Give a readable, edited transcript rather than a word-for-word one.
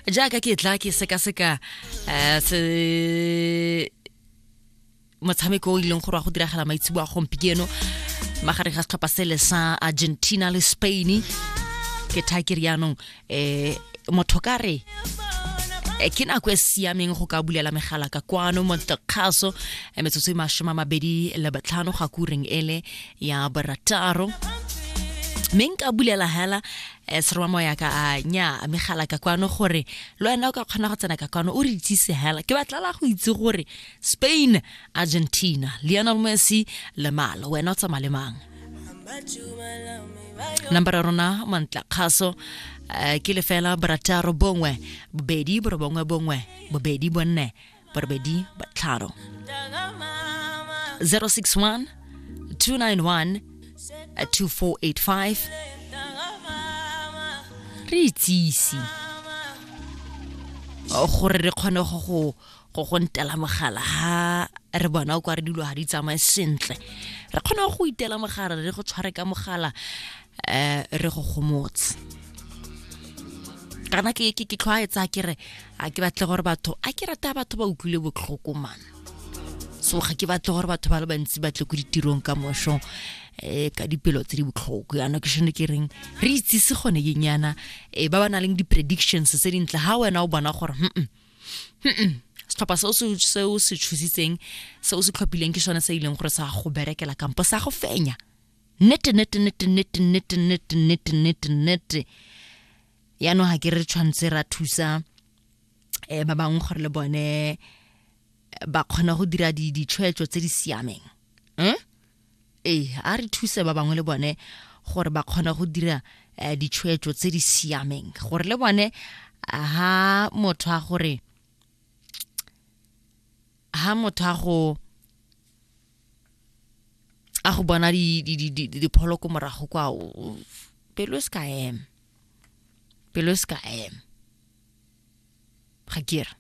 jaaka ke tla ke seka se motshameko o ileng gore wa go diragala maitsebo a gompieno magare ga setlhopha se le sa Argentina le Spain ke thakiri yanong mothokare ke nako e siameng go ka bulela megala ka kwano mo Takhaso metsotso e 25 ga kureng ele ya barataro menka bulela hala serwa moya ka a nya megala ka kwano gore lo ena o ka kgona go tsena ka kwano o re itsise hala ke batla la go itse gore Spain Argentina Lionel Messi le malo wena o tsama le mang number rona mantla khaso ke le fela barataro bongwe bobedi bongwe bobedi bonne bobedi batlharo 061 291 2485 re itsisi gore re kgone go ntela mogala ha re bona o kwa re dilo ha di tsamae sentle re kgona go itela mogala re go tshware ka mogala re go gomotse kana ke tlhwaetsa ke re a ke batle gore batho a ke rata batho ba utlwile botlhoko man so ga ke batle gore batho ba le bantsi batle go ditirong ka mosho ka dipelo tse di botlhoko yana ke shone ke reng re itsise gone ke nyana ba ba na leng di predictions tse dintle ha wena o bona gore stop so se tshusitseng se o se tlhopileng ke sone se ileng gore sa go berekela kampo sa go fenya net ya no ha ke re tshwantse ra thusa ba bangwe gore le bone ba kgona go dira ditshwetso tse di siameng a re thuse ba bangwe le bone gore ba kgona go dira ditshwetso tse di siameng gore le bone ha motho a go bona di pholoko morago kwa pelo ska em ga kere